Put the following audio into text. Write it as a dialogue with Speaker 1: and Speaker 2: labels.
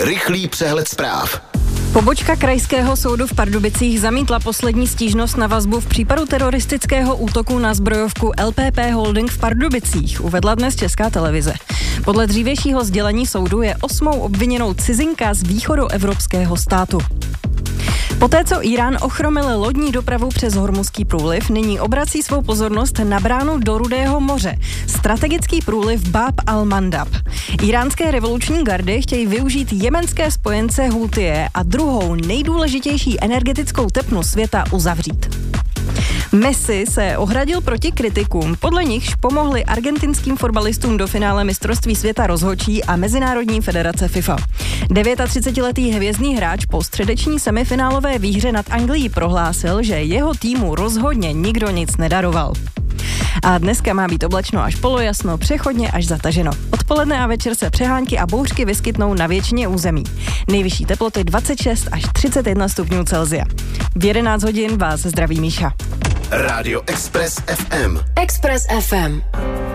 Speaker 1: Rychlý přehled zpráv.
Speaker 2: Pobočka Krajského soudu v Pardubicích zamítla poslední stížnost na vazbu v případu teroristického útoku na zbrojovku LPP Holding v Pardubicích, uvedla dnes Česká televize. Podle dřívějšího sdělení soudu je 8. obviněnou cizinka z východoevropského státu. Poté, co Irán ochromil lodní dopravu přes Hormuzský průliv, nyní obrací svou pozornost na bránu do Rudého moře, strategický průliv Bab al-Mandab. Iránské revoluční gardy chtějí využít jemenské spojence Hútie a druhou nejdůležitější energetickou tepnu světa uzavřít. Messi se ohradil proti kritikům, podle nichž pomohli argentinským fotbalistům do finále mistrovství světa rozhodčí a Mezinárodní federace FIFA. 39letý hvězdný hráč po středeční semifinálové výhře nad Anglií prohlásil, že jeho týmu rozhodně nikdo nic nedaroval. A dneska má být oblačno až polojasno, přechodně až zataženo. Odpoledne a večer se přehánky a bouřky vyskytnou na většině území. Nejvyšší teploty 26 až 31 stupňů Celsia. V 11 hodin vás zdraví Míša.
Speaker 1: Rádio Express FM.
Speaker 3: Express FM.